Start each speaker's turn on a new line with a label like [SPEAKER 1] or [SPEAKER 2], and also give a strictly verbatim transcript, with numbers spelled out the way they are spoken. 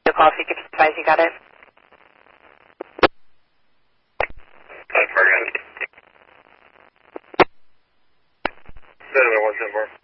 [SPEAKER 1] the call if you could advise you got it.
[SPEAKER 2] Cinnamon one seven four.